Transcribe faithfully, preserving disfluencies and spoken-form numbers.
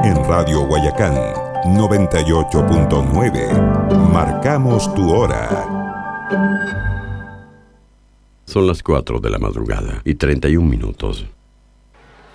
En Radio Guayacán noventa y ocho punto nueve. Marcamos tu hora. Son las cuatro de la madrugada y treinta y un minutos.